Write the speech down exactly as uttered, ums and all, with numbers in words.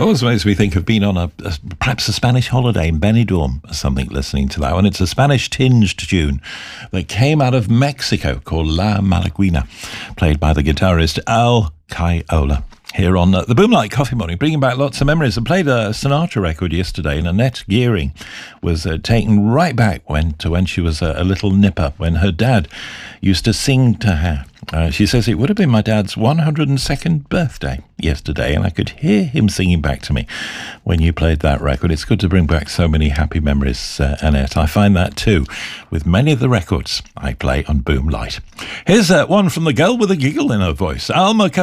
Always makes me think of being on a, a perhaps a Spanish holiday in Benidorm or something, listening to that one. It's a Spanish-tinged tune that came out of Mexico called La Malaguena, played by the guitarist Al Caiola. Here on uh, the Boomlight Coffee Morning, bringing back lots of memories. I played a Sinatra record yesterday, and Annette Gearing was uh, taken right back when to when she was a, a little nipper, when her dad used to sing to her. Uh, she says it would have been my dad's one hundred second birthday yesterday, and I could hear him singing back to me when you played that record. It's good to bring back so many happy memories, uh, Annette. I find that too with many of the records I play on Boomlight. Here's uh, one from the girl with a giggle in her voice, Alma